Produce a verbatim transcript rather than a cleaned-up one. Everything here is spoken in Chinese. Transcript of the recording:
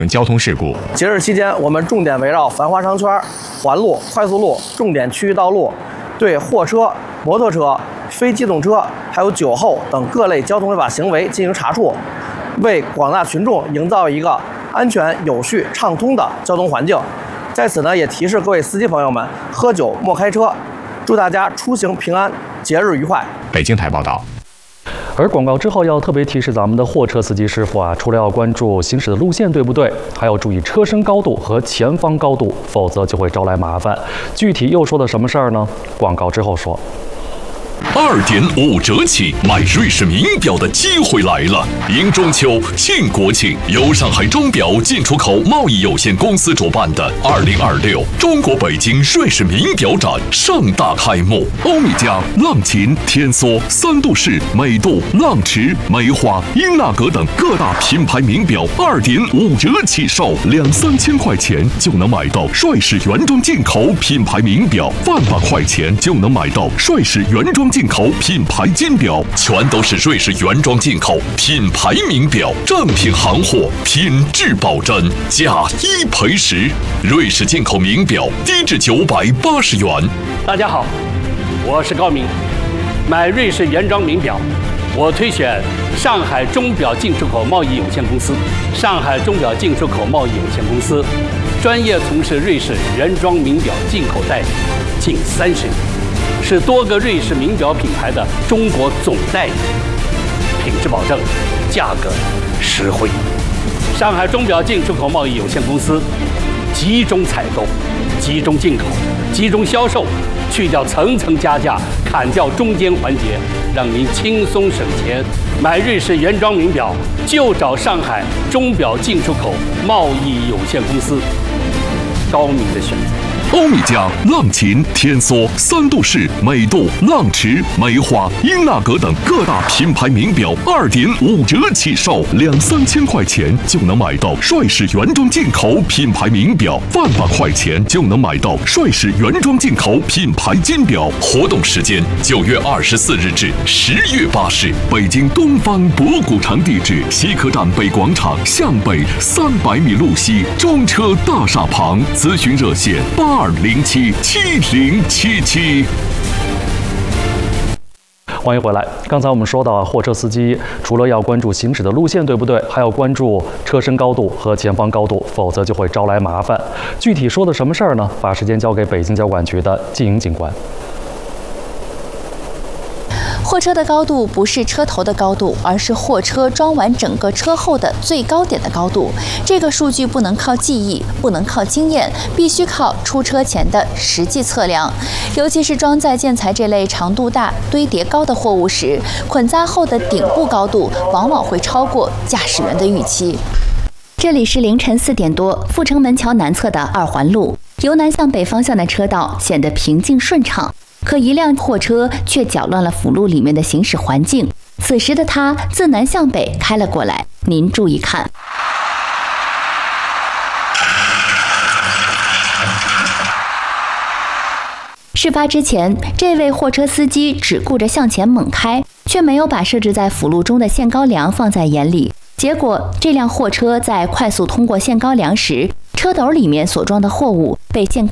交通事故。 节日期间，我们重点围绕繁华商圈、环路、快速路、重点区域道路，对货车、摩托车、非机动车还有酒后等各类交通违法行为进行查处，为广大群众营造一个安全、有序、畅通的交通环境。在此呢，也提示各位司机朋友们，喝酒莫开车，祝大家出行平安，节日愉快。 北京台报道。 而广告之后要特别提示咱们的货车司机师傅啊，除了要关注行驶的路线对不对，还要注意车身高度和前方高度，否则就会招来麻烦。具体又说的什么事儿呢？广告之后说。 二点五折起买瑞士名表的机会来了！迎中秋、庆国庆，由上海钟表进出口贸易有限公司主办的二零二六中国北京瑞士名表展盛大开幕。欧米茄、浪琴、天梭、三度式、美度、浪驰、梅花、英纳格等各大品牌名表二点五折起售，两三千块钱就能买到帅士原装进口品牌名表，万把块钱就能买到帅士原装进口品牌金表，全都是瑞士原装进口品牌名表，正品行货，品质保真，价一赔十。瑞士进口名表低至九百八十元。 大家好，我是高明。买瑞士原装名表，我推选上海钟表进出口贸易有限公司。上海钟表进出口贸易有限公司专业从事瑞士原装名表进口代理近三十年。是多个瑞士名表品牌的中国总代理，品质保证，价格实惠。上海钟表进出口贸易有限公司集中采购、集中进口、集中销售，去掉层层加价，砍掉中间环节，让您轻松省钱。买瑞士原装名表就找上海钟表进出口贸易有限公司，高明的选择。 欧米茄、浪琴、天梭、三度式、美度、浪驰、梅花、英纳格等各大品牌名表二点五折起售，两三千块钱就能买到帅士原装进口品牌名表，万把块钱就能买到帅士原装进口品牌金表。活动时间九月二十四日至十月八日，北京东方博古城地址西客站北广场向北三百米路西中车大厦旁，咨询热线八。二零七七零七七。 欢迎回来。刚才我们说到啊，货车司机除了要关注行驶的路线对不对，还要关注车身高度和前方高度，否则就会招来麻烦。具体说的什么事儿呢？把时间交给北京交管局的季莹警官。 货车的高度不是车头的高度，而是货车装完整个车后的最高点的高度。这个数据不能靠记忆，不能靠经验，必须靠出车前的实际测量。尤其是装载建材这类长度大、堆叠高的货物时，捆扎后的顶部高度往往会超过驾驶员的预期。这里是凌晨四点多，阜成门桥南侧的二环路，由南向北方向的车道显得平静顺畅。可一辆货车却搅乱了辅路里面的行驶环境。此时的它自南向北开了过来，您注意看。事发之前，这位货车司机只顾着向前猛开，却没有把设置在辅路中的限高梁放在眼里。结果，这辆货车在快速通过限高梁时，车斗里面所装的货物被限